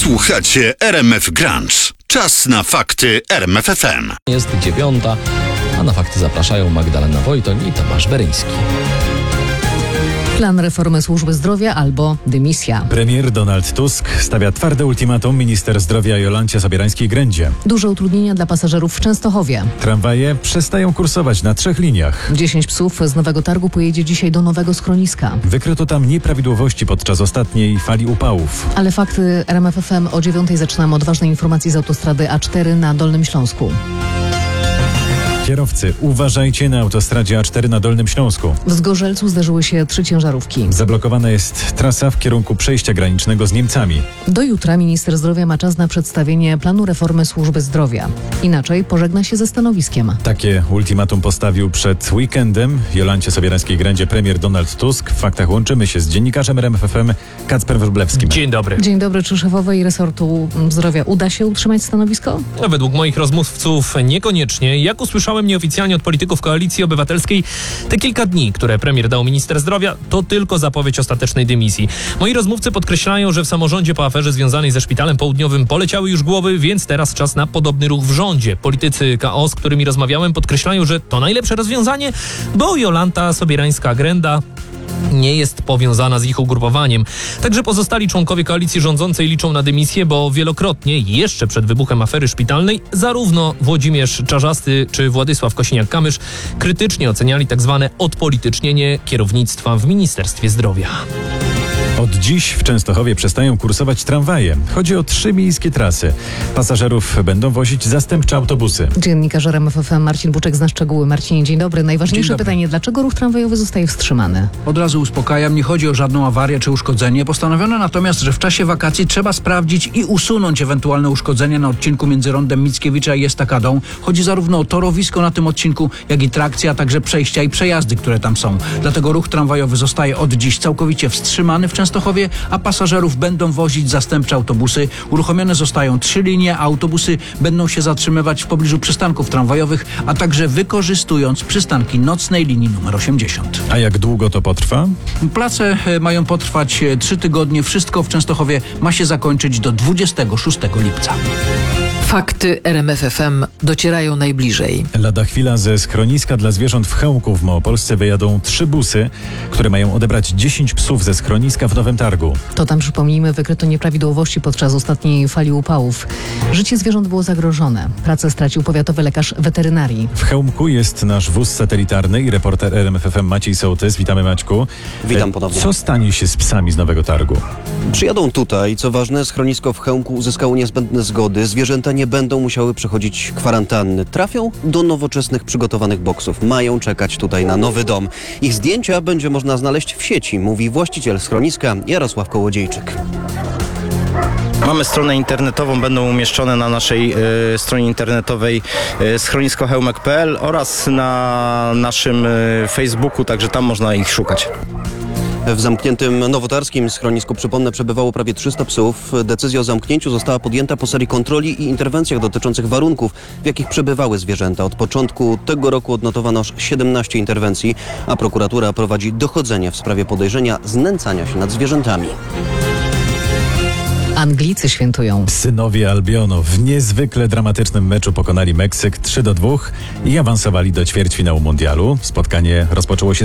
Słuchacie RMF Grunge. Czas na fakty RMF FM. Jest 9:00, a na fakty zapraszają Magdalena Wojtoń i Tomasz Beryński. Plan reformy służby zdrowia albo dymisja. Premier Donald Tusk stawia twarde ultimatum minister zdrowia Jolancie Sobierajskiej-Grędzie. Duże utrudnienia dla pasażerów w Częstochowie. Tramwaje przestają kursować na 3 liniach. 10 psów z Nowego Targu pojedzie dzisiaj do nowego schroniska. Wykryto tam nieprawidłowości podczas ostatniej fali upałów. Ale fakty RMF FM o 9:00 zaczynamy od ważnej informacji z autostrady A4 na Dolnym Śląsku. Kierowcy, uważajcie na autostradzie A4 na Dolnym Śląsku. W Zgorzelcu zdarzyły się 3 ciężarówki. Zablokowana jest trasa w kierunku przejścia granicznego z Niemcami. Do jutra minister zdrowia ma czas na przedstawienie planu reformy służby zdrowia. Inaczej pożegna się ze stanowiskiem. Takie ultimatum postawił przed weekendem Jolancie Sobierajskiej-Grędzie premier Donald Tusk. W faktach łączymy się z dziennikarzem RMF FM Kacprem Wróblewskim. Dzień dobry. Dzień dobry. Czy szefowej resortu zdrowia uda się utrzymać stanowisko? Według moich rozmówców niekoniecznie. Jak usłyszałem nieoficjalnie od polityków Koalicji Obywatelskiej, te kilka dni, które premier dał minister zdrowia, to tylko zapowiedź ostatecznej dymisji. Moi rozmówcy podkreślają, że w samorządzie po aferze związanej ze Szpitalem Południowym poleciały już głowy, więc teraz czas na podobny ruch w rządzie. Politycy KO, z którymi rozmawiałem, podkreślają, że to najlepsze rozwiązanie, bo Jolanta Sobierańska-Gręda nie jest powiązana z ich ugrupowaniem. Także pozostali członkowie koalicji rządzącej liczą na dymisję, bo wielokrotnie, jeszcze przed wybuchem afery szpitalnej, zarówno Włodzimierz Czarzasty czy Władysław Kosiniak-Kamysz krytycznie oceniali tak zwane odpolitycznienie kierownictwa w Ministerstwie Zdrowia. Od dziś w Częstochowie przestają kursować tramwaje. Chodzi o 3 miejskie trasy. Pasażerów będą wozić zastępcze autobusy. Dziennikarz RMF FM Marcin Buczek zna szczegóły. Marcinie, dzień dobry. Najważniejsze pytanie, dlaczego ruch tramwajowy zostaje wstrzymany? Od razu uspokajam, nie chodzi o żadną awarię czy uszkodzenie. Postanowiono natomiast, że w czasie wakacji trzeba sprawdzić i usunąć ewentualne uszkodzenie na odcinku między rondem Mickiewicza i Estakadą. Chodzi zarówno o torowisko na tym odcinku, jak i trakcje, a także przejścia i przejazdy, które tam są. Dlatego ruch tramwajowy zostaje od dziś całkowicie wstrzymany w Częstochowie, a pasażerów będą wozić zastępcze autobusy. Uruchomione zostają 3 linie, a autobusy będą się zatrzymywać w pobliżu przystanków tramwajowych, a także wykorzystując przystanki nocnej linii numer 80. A jak długo to potrwa? Prace mają potrwać 3 tygodnie. Wszystko w Częstochowie ma się zakończyć do 26 lipca. Fakty RMF FM docierają najbliżej. Lada chwila ze schroniska dla zwierząt w Chełmku w Małopolsce wyjadą 3 busy, które mają odebrać 10 psów ze schroniska w Nowym Targu. To tam, przypomnijmy, wykryto nieprawidłowości podczas ostatniej fali upałów. Życie zwierząt było zagrożone. Pracę stracił powiatowy lekarz weterynarii. W Chełmku jest nasz wóz satelitarny i reporter RMF FM Maciej Sołtys. Witamy, Maćku. Witam ponownie. Co stanie się z psami z Nowego Targu? Przyjadą tutaj. Co ważne, schronisko w Chełmku uzyskało niezbędne zgody. Zwierzęta nie będą musiały przechodzić kwarantanny. Trafią do nowoczesnych, przygotowanych boksów. Mają czekać tutaj na nowy dom. Ich zdjęcia będzie można znaleźć w sieci, mówi właściciel schroniska Jarosław Kołodziejczyk. Mamy stronę internetową, będą umieszczone na naszej stronie internetowej schroniskochełmek.pl oraz na naszym Facebooku, także tam można ich szukać. W zamkniętym nowotarskim schronisku, przypomnę, przebywało prawie 300 psów. Decyzja o zamknięciu została podjęta po serii kontroli i interwencjach dotyczących warunków, w jakich przebywały zwierzęta. Od początku tego roku odnotowano aż 17 interwencji, a prokuratura prowadzi dochodzenie w sprawie podejrzenia znęcania się nad zwierzętami. Anglicy świętują. Synowie Albionu w niezwykle dramatycznym meczu pokonali Meksyk 3-2 i awansowali do ćwierćfinału mundialu. Spotkanie rozpoczęło się